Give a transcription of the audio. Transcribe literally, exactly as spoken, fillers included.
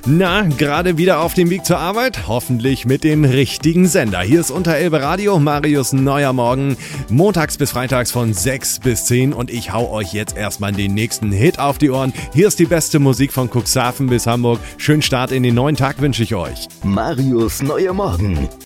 Na, gerade wieder auf dem Weg zur Arbeit? Hoffentlich mit dem richtigen Sender. Hier ist Unterelbe Radio, Marius neuer Morgen. Montags bis freitags von sechs bis zehn und ich hau euch jetzt erstmal den nächsten Hit auf die Ohren. Hier ist die beste Musik von Cuxhaven bis Hamburg. Schönen Start in den neuen Tag wünsche ich euch. Marius neuer Morgen.